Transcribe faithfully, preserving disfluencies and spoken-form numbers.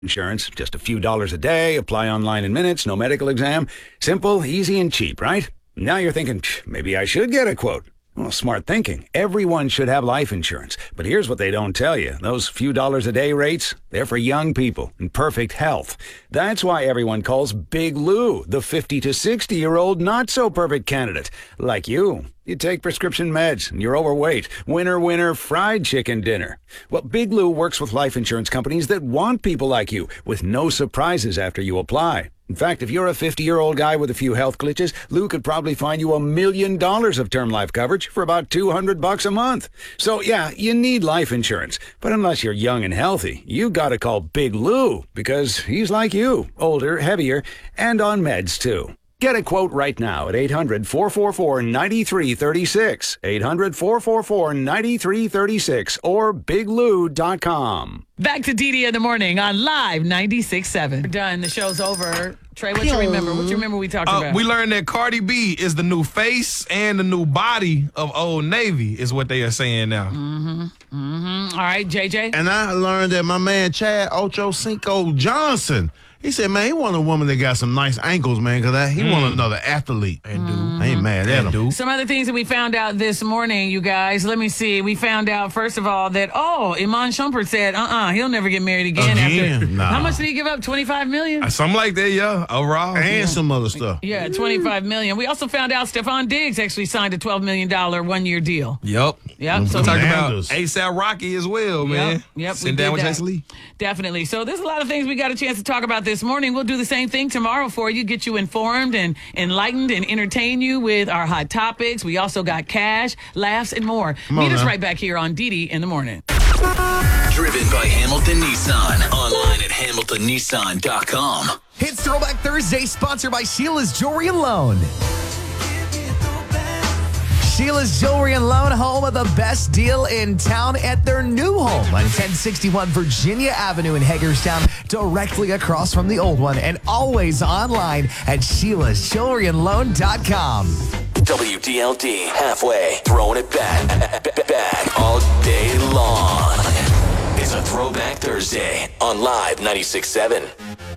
Insurance, just a few dollars a day, apply online in minutes, no medical exam. Simple, easy, and cheap, right? Now you're thinking, maybe I should get a quote. Well, smart thinking. Everyone should have life insurance. But here's what they don't tell you. Those few dollars a day rates, they're for young people in perfect health. That's why everyone calls Big Lou the fifty to sixty-year-old not-so-perfect candidate. Like you. You take prescription meds, and you're overweight. Winner, winner, fried chicken dinner. Well, Big Lou works with life insurance companies that want people like you, with no surprises after you apply. In fact, if you're a fifty-year-old guy with a few health glitches, Lou could probably find you a million dollars of term life coverage for about two hundred bucks a month. So, yeah, you need life insurance. But unless you're young and healthy, you gotta call Big Lou, because he's like you, older, heavier, and on meds, too. Get a quote right now at eight hundred, four four four, nine three three six, eight hundred, four four four, nine three three six, or big lou dot com. Back to Dee Dee in the morning on Live ninety-six point seven. We're done. The show's over. Trey, what you remember? What you remember we talked Uh, about? we learned that Cardi B is the new face and the new body of Old Navy, is what they are saying now. Mm-hmm. Mm-hmm. All right, J J. And I learned that my man Chad Ochocinco Johnson, he said, man, he want a woman that got some nice ankles, man, because he mm. want another athlete. And do. I ain't mad at him. Do. Some other things that we found out this morning, you guys. Let me see. We found out, first of all, that, oh, Iman Shumpert said, uh-uh, he'll never get married again. Again? after. Nah. How much did he give up? twenty-five million dollars? Something like that, yeah. Overall. And yeah. some other stuff. Yeah, twenty-five million dollars. We also found out Stephon Diggs actually signed a twelve million dollars one-year deal. Yep. Yep. So Talk about Commanders. ASAP Rocky as well, man. Yep, yep, we Sitting down did with that. Jason Lee. Definitely. So there's a lot of things we got a chance to talk about this morning. We'll do the same thing tomorrow for you, get you informed and enlightened and entertain you with our hot topics. We also got cash, laughs, and more. Come on Meet us now. right back here on Dee Dee in the morning. Driven by Hamilton Nissan. Online at hamilton nissan dot com. It's Throwback Thursday, sponsored by Sheila's Jewelry and Loan. Sheila's Jewelry and Loan, home of the best deal in town at their new home on ten sixty-one Virginia Avenue in Hagerstown, directly across from the old one, and always online at sheilas jewelry and loan dot com. W D L D, halfway, throwing it back, b- back all day long. It's a Throwback Thursday on Live ninety-six point seven.